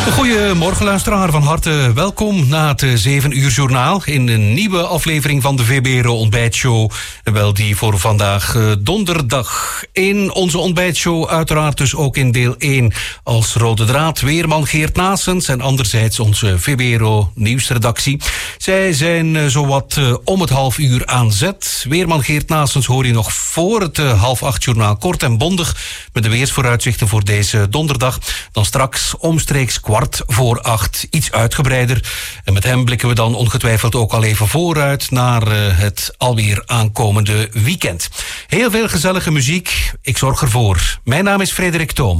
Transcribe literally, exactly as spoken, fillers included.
Goedemorgen luisteraar, van harte welkom na het zeven uur journaal in een nieuwe aflevering van de V B R O ontbijtshow. Wel die voor vandaag uh, donderdag. In onze ontbijtshow uiteraard dus ook in deel één als rode draad weerman Geert Naessens en anderzijds onze V B R O nieuwsredactie. Zij zijn uh, zowat uh, om het half uur aan zet. Weerman Geert Naessens hoor je nog voor het uh, half acht journaal kort en bondig met de weersvooruitzichten voor deze donderdag. Dan straks omstreeks kwart voor acht iets uitgebreider. En met hem blikken we dan ongetwijfeld ook al even vooruit naar uh, het alweer aankomende weekend. Heel veel gezellige muziek. Ik zorg ervoor. Mijn naam is Frederik Thoom.